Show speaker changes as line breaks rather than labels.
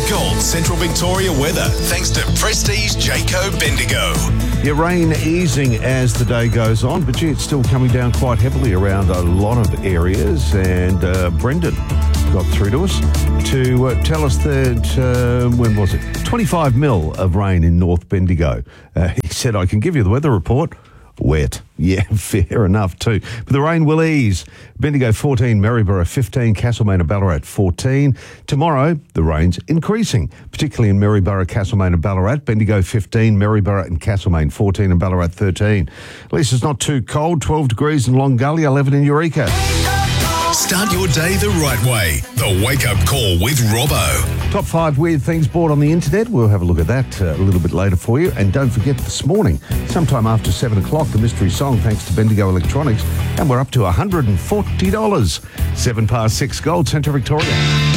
Gold Central Victoria weather, thanks to Prestige Jayco Bendigo.
Yeah, rain easing as the day goes on, but it's still coming down quite heavily around a lot of areas. And Brendan got through to us to tell us that, when was it? 25 mil of rain in North Bendigo. He said, I can give you the weather report. Wet. Yeah, fair enough too. But the rain will ease. Bendigo 14, Maryborough 15, Castlemaine and Ballarat 14. Tomorrow, the rain's increasing, particularly in Maryborough, Castlemaine and Ballarat. Bendigo 15, Maryborough and Castlemaine 14 and Ballarat 13. At least it's not too cold. 12 degrees in Long Gully, 11 in Eureka.
Start your day the right way. The Wake Up Call with Robbo.
Top 5 weird things bought on the internet. We'll have a look at that a little bit later for you. And don't forget this morning, sometime after 7 o'clock, the mystery song, thanks to Bendigo Electronics. And we're up to $140. 7 past 6, Gold Central Victoria.